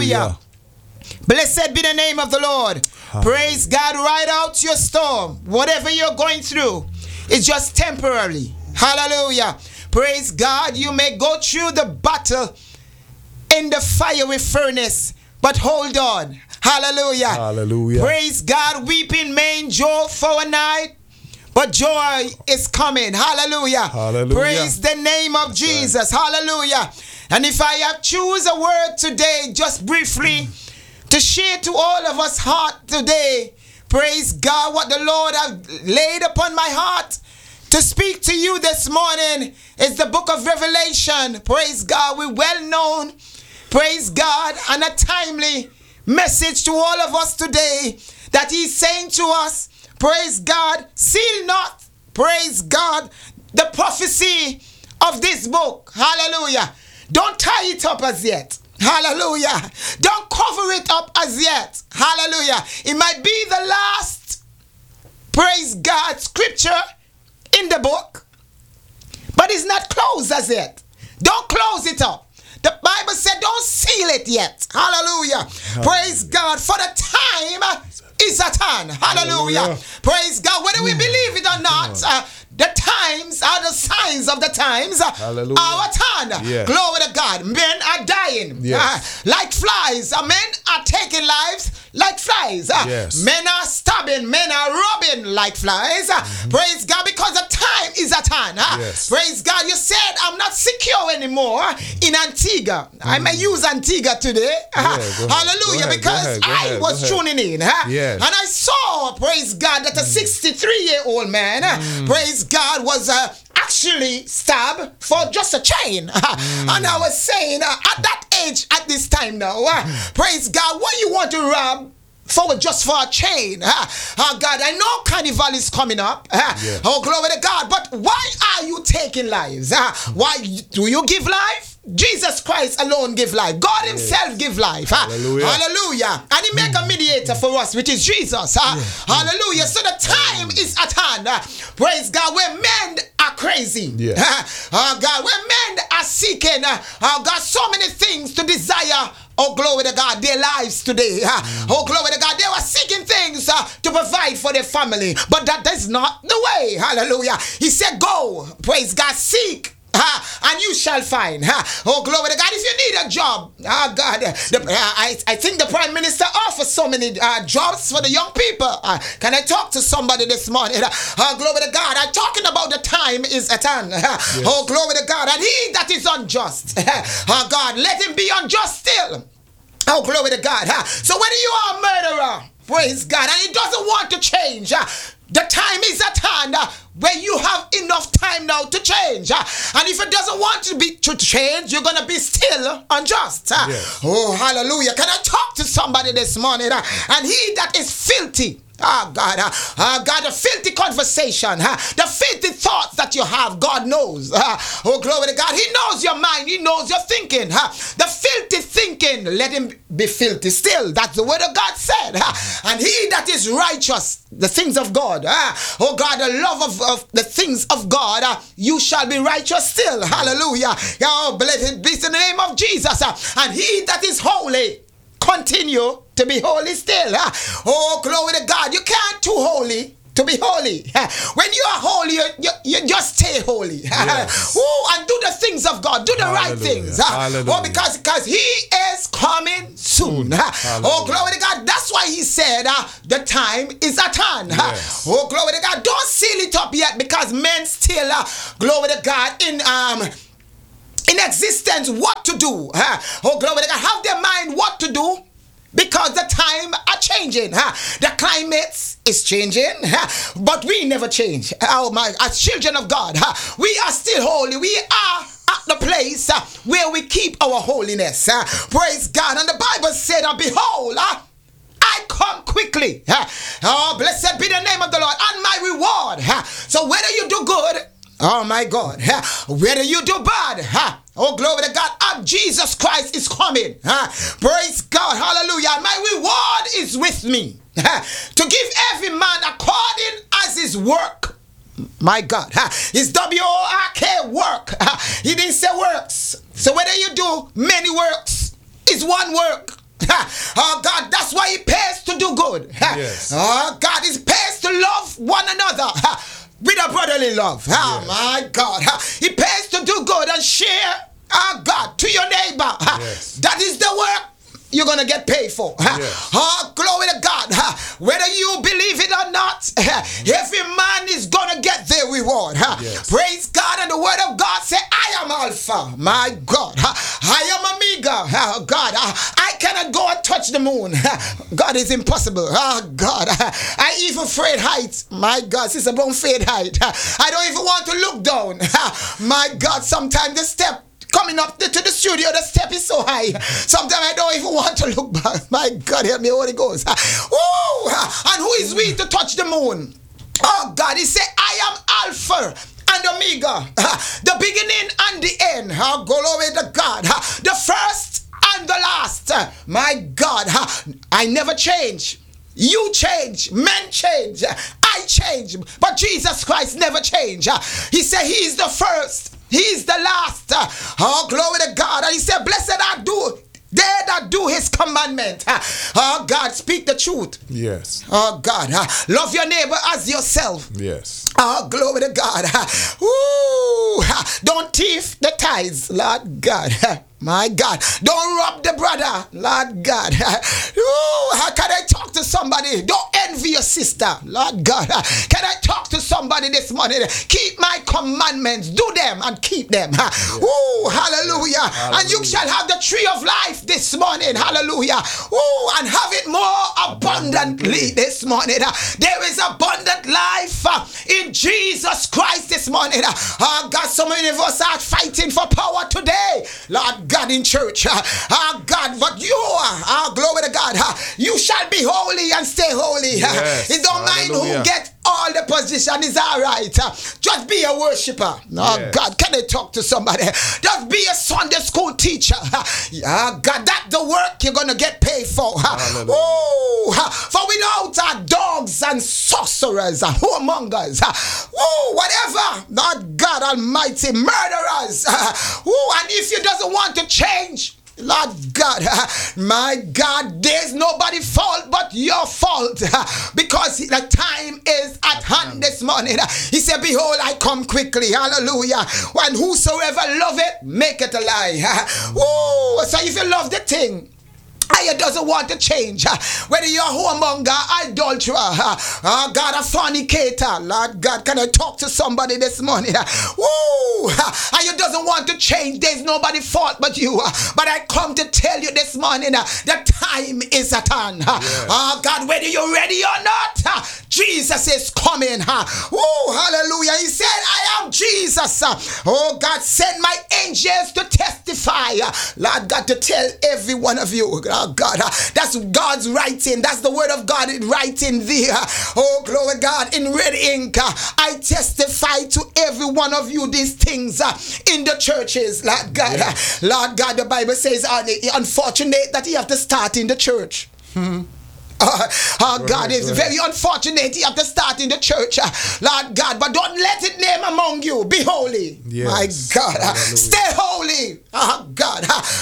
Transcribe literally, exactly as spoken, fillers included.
Hallelujah. Blessed be the name of the Lord. Hallelujah. Praise God. Ride out your storm. Whatever you're going through, it's just temporarily. Hallelujah. Praise God. You may go through the battle in the fiery furnace, but hold on. Hallelujah. Hallelujah. Praise God. Weeping may endure for a night, but joy is coming. Hallelujah. Hallelujah. Praise the name of That's Jesus. Right. Hallelujah. And if I have choose a word today, just briefly, to share to all of us heart today, praise God, what the Lord has laid upon my heart to speak to you this morning is the book of Revelation. Praise God. We're well known. Praise God. And a timely message to all of us today that he's saying to us, praise God, seal not, praise God, the prophecy of this book. Hallelujah. Don't tie it up as yet. Hallelujah. Don't cover it up as yet. Hallelujah. It might be the last, praise God, scripture in the book, but it's not closed as yet. Don't close it up. The Bible said don't seal it yet. Hallelujah. Hallelujah. Praise God. For the time is at hand. Hallelujah. Hallelujah. Praise God. Whether we believe it or not, uh, the times are the signs of the times. Hallelujah. Our turn. Yes. Glory to God. Men are dying. Yes. Uh, like flies. Uh, men are taking lives like flies. Uh, yes. Men are stabbing. Men are robbing like flies. Uh, mm-hmm. Praise God. Because the time is at hand. Uh, yes. Praise God. You said I'm not secure anymore in Antigua. Mm-hmm. I may use Antigua today. Uh, yeah, hallelujah. Ahead, because go ahead, go I ahead, was tuning in. Uh, yes. And I saw, praise God, that a sixty-three-year-old man, mm. praise God, was uh, actually stabbed for just a chain. Mm. And I was saying, uh, at that age, at this time now, uh, mm. praise God, what you want to rob for just for a chain? Uh, oh God, I know Carnival is coming up. Uh, yes. Oh, glory to God. But why are you taking lives? Uh, why do you give life? Jesus Christ alone give life. God himself yes. give life. Hallelujah. Hallelujah. And he make a mediator for us, which is Jesus. Yes. Hallelujah. So the time is at hand. Praise God. Where men are crazy. Yes. Oh God. Where men are seeking, oh God, so many things to desire. Oh, glory to God, their lives today. Mm. Oh, glory to God, they were seeking things uh, to provide for their family. But that is not the way. Hallelujah. He said, go, praise God, seek. Uh, and you shall find. Uh, oh, glory to God. If you need a job, oh God, the, uh, I, I think the Prime Minister offers so many uh, jobs for the young people. Uh, can I talk to somebody this morning? Uh, oh, glory to God. I'm talking about the time is at hand. Uh, yes. Oh, glory to God. And he that is unjust, uh, oh God, let him be unjust still. Oh, glory to God. Uh, so whether you are a murderer, praise God, and he doesn't want to change, uh, the time is at hand uh, where you have enough time now to change. Uh, and if it doesn't want to be to change, you're going to be still unjust. Uh, yes. Oh, hallelujah. Can I talk to somebody this morning? Uh, and he that is filthy, oh God, uh, uh, God, the filthy conversation, uh, the filthy thoughts that you have, God knows. Uh, oh, glory to God. He knows your mind. He knows your thinking. Uh, the filthy thinking, let him be filthy still. That's the word of God said. Uh, and he that is righteous, the things of God, uh, oh God, the love of, of the things of God, uh, you shall be righteous still. Hallelujah. Oh, blessed be the name of Jesus. Uh, and he that is holy, continue to be holy still. Uh, oh, glory to God. You can't too holy to be holy. Uh, when you are holy, you, you, you just stay holy. Yes. Oh, and do the things of God. Do the Hallelujah. Right things. Uh, oh, because, because he is coming soon. Uh, oh, glory to God. That's why he said uh, the time is at hand. Yes. Uh, oh, glory to God. Don't seal it up yet because men still, uh, glory to God, in um in existence what to do. Uh, oh, glory to God. Have their mind what to do. Because the time are changing. Huh? The climate is changing. Huh? But we never change. Oh my, as children of God, huh? We are still holy. We are at the place uh, where we keep our holiness. Uh, praise God. And the Bible said, uh, behold, uh, I come quickly. Uh, oh, blessed be the name of the Lord and my reward. Uh, so whether you do good, oh my God, uh, whether you do bad, uh, oh, glory to God, uh, Jesus Christ is coming. Uh, praise God, hallelujah. My reward is with me uh, to give every man according as his work. My God, uh, it's W O R K, work. Uh, he didn't say works. So whether you do many works, it's one work. Oh God, that's why it pays to do good. Yes. Oh God, it pays to love one another with a brotherly love. Oh Yes. my God, it pays to do good and share, oh God, to your neighbor. Yes. That is the work you're going to get paid for. Yes. Oh, glory to God. Whether you believe it or not, every man is going to get their reward. Yes. Praise God. And the word of God says, I am Alpha, my God. I am Omega. Oh, God, I cannot go and touch the moon. God, is impossible. Oh, God. I even afraid height. My God, Sister Brown, afraid height. I don't even want to look down. My God, sometimes the step coming up to the studio, the step is so high. Sometimes I don't even want to look back. My God, help me, Holy Ghost. Oh, and who is we to touch the moon? Oh, God, he said, I am Alpha and Omega, the beginning and the end. Oh, glory to God. The first and the last. My God, I never change. You change, men change, I change, but Jesus Christ never change. He said he is the first, he is the last. Oh, glory to God. And he said, blessed are do they that do his commandment. Oh, God, speak the truth. Yes. Oh, God, love your neighbor as yourself. Yes. Oh, glory to God. Ooh, don't thief the tithes, Lord God. My God, don't rob the brother, Lord God. Ooh, how can I talk to somebody? Don't envy your sister, Lord God. Can I talk to somebody this morning? Keep my commandments, do them and keep them. Yes. Ooh, hallelujah. Yes. Hallelujah. And you shall have the tree of life this morning, hallelujah. Ooh, and have it more abundantly this morning. There is abundant life in Jesus Christ this morning. Oh God, so many of us are fighting for power today, Lord God, in church. Oh God, but you are, oh, glory to God, you shall be holy and stay holy. Yes. It don't mind who gets all the position, is all right. Just be a worshiper. Oh yes. God, can I talk to somebody? Just be a Sunday school teacher. Oh God, that's the work you're gonna get paid for. Hallelujah. Oh, for without our dogs and sorcerers and whoremongers, oh, whatever, Lord God Almighty, murderers. Oh, and if you doesn't want to change, Lord God, my God, there's nobody's fault but your fault, because the time is at hand this morning. He said, behold, I come quickly. Hallelujah. And whosoever love it, make it a lie. Oh, so if you love the thing, I doesn't want to change. Whether you're a whoremonger, adulterer, uh, God, a fornicator, Lord God, can I talk to somebody this morning? Woo! And you doesn't want to change. There's nobody's fault but you. But I come to tell you this morning, the time is at hand. Yes. Oh God, whether you're ready or not, Jesus is coming. Oh, hallelujah. He said, I am Jesus. Oh God, send my angels to testify. Lord God, to tell every one of you. Oh God, that's God's writing. That's the word of God writing there. Oh, glory God, in red ink. I testify to every one of you these things in the churches. Lord God, yes. Lord God, the Bible says, unfortunate that you have to start in the church. Hmm. Uh, oh God, it's very unfortunate you have to start in the church, uh, Lord God, but don't let it name among you. Be holy. Yes. My God, uh, stay holy. Oh God, uh,